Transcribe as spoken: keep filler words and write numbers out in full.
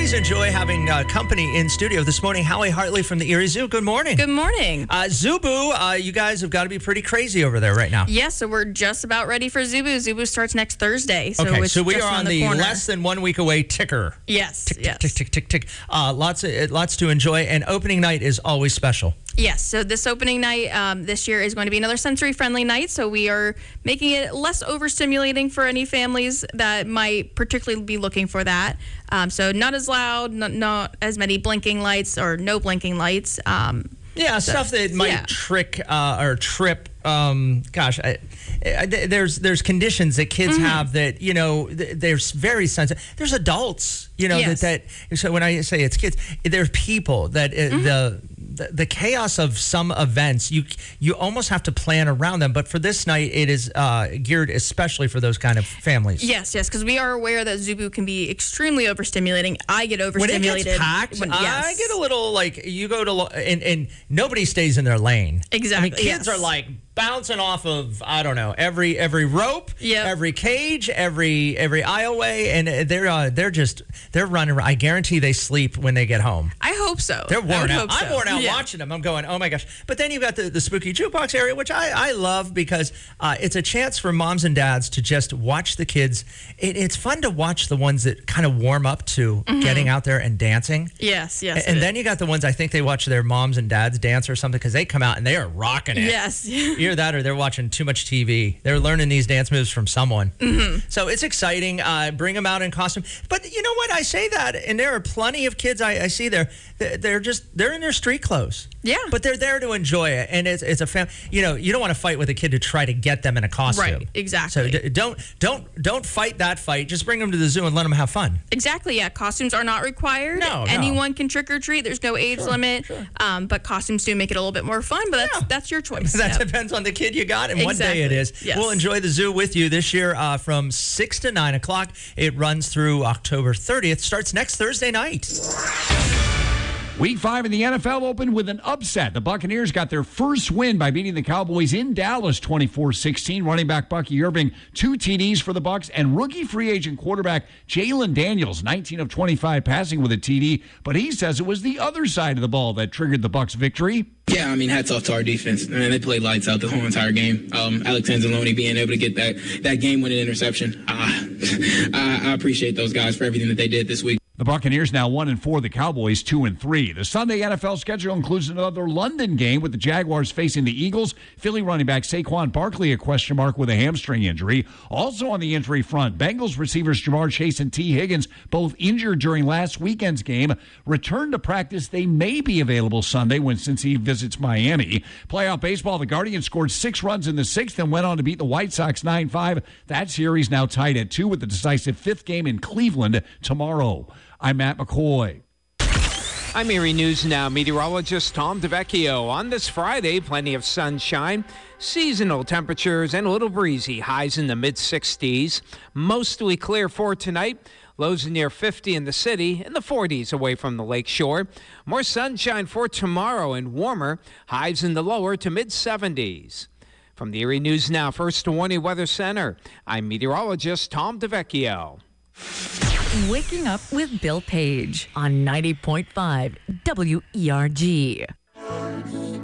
always enjoy having uh, company in studio this morning. Hallie Hartley from the Erie Zoo. Good morning. Good morning. Uh, Zubu, uh, you guys have got to be pretty crazy over there right now. Yes, yeah, so we're just about ready for Zubu. Zubu starts next Thursday. So okay, it's so we just are on the, the corner. less than one week away ticker. Yes, tick, yes. Tick, tick, tick, tick, tick. Uh, lots, of, lots to enjoy, and opening night is always special. Yes, so this opening night um, this year is going to be another sensory-friendly night, so we are making it less overstimulating for any families that might particularly be looking for that. Um, so not as loud, not, not as many blinking lights or no blinking lights. Um, yeah, so, stuff that might yeah. trick uh, or trip. Um, gosh, I, I, there's there's conditions that kids mm-hmm. have that, you know, there's very sensitive. There's adults, you know, yes. that, that, so when I say it's kids, there's people that uh, mm-hmm. the, the the chaos of some events, you you almost have to plan around them. But for this night, it is uh, geared especially for those kind of families. Yes, yes, because we are aware that Zubu can be extremely overstimulating. I get overstimulated. When it gets packed, when, yes. I get a little like, you go to, and, and nobody stays in their lane. Exactly. I mean, kids yes. are like bouncing off of, I don't know, every every rope, yep. every cage, every every aisleway, and they're uh, they're just they're running around. I guarantee they sleep when they get home. I hope so. They're worn out. So. I'm worn out yeah. watching them. I'm going, oh my gosh. But then you've got the, the spooky jukebox area, which I, I love because uh, it's a chance for moms and dads to just watch the kids. It, it's fun to watch the ones that kind of warm up to mm-hmm. getting out there and dancing. Yes, yes. And, and then you got the ones, I think they watch their moms and dads dance or something because they come out and they are rocking it. Yes. Either that or they're watching too much T V. They're learning these dance moves from someone. Mm-hmm. So it's exciting. Uh, bring them out in costume. But you know what? I say that, and there are plenty of kids I, I see there. They're just, they're in their street clothes. Yeah. But they're there to enjoy it. And it's, it's a fam- you know, you don't want to fight with a kid to try to get them in a costume. Right, exactly. So d- don't, don't, don't fight that fight. Just bring them to the zoo and let them have fun. Exactly, yeah. Costumes are not required. No, Anyone no. can trick or treat. There's no age sure, limit. Sure. Um, but costumes do make it a little bit more fun, but that's, yeah. that's your choice. That yep. depends on the kid you got and exactly. what day it is. Yes. We'll enjoy the zoo with you this year uh, from six to nine o'clock. It runs through October thirtieth. Starts next Thursday night. Week five in the N F L opened with an upset. The Buccaneers got their first win by beating the Cowboys in Dallas twenty-four sixteen. Running back Bucky Irving, two T Ds for the Bucs, and rookie free agent quarterback Jalen Daniels, nineteen of twenty-five passing with a T D. But he says it was the other side of the ball that triggered the Bucs' victory. Yeah, I mean, hats off to our defense. I mean, they played lights out the whole entire game. Um, Alex Anzalone being able to get that, that game-winning interception. Uh, I, I appreciate those guys for everything that they did this week. The Buccaneers now one and four, the Cowboys two and three. The Sunday N F L schedule includes another London game with the Jaguars facing the Eagles. Philly running back Saquon Barkley a question mark with a hamstring injury. Also on the injury front, Bengals receivers Jamar Chase and T. Higgins, both injured during last weekend's game, return to practice. They may be available Sunday when Cincy visits Miami. Playoff baseball, the Guardians scored six runs in the sixth and went on to beat the White Sox nine five. That series now tied at two with the decisive fifth game in Cleveland tomorrow. I'm Matt McCoy. I'm Erie News Now meteorologist Tom DeVecchio. On this Friday, plenty of sunshine, seasonal temperatures, and a little breezy. Highs in the mid sixties. Mostly clear for tonight. Lows near fifty in the city, in the forties away from the lake shore. More sunshine for tomorrow and warmer. Highs in the lower to mid seventies. From the Erie News Now First Warning Weather Center, I'm meteorologist Tom DeVecchio. Waking up with Bill Page on ninety point five W E R G.